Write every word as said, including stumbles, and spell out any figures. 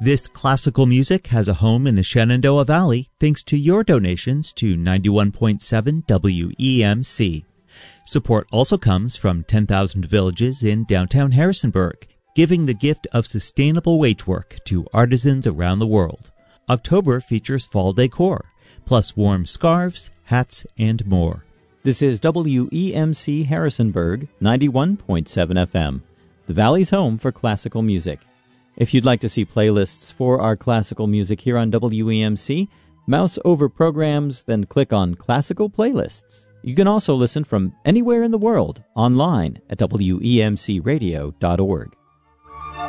This classical music has a home in the Shenandoah Valley thanks to your donations to ninety-one point seven W E M C. Support also comes from ten thousand Villages in downtown Harrisonburg, giving the gift of sustainable wage work to artisans around the world. October features fall decor, plus warm scarves, hats, and more. This is W E M C Harrisonburg, ninety-one point seven F M, the Valley's home for classical music. If you'd like to see playlists for our classical music here on W E M C, mouse over programs, then click on Classical Playlists. You can also listen from anywhere in the world online at W E M C radio dot org.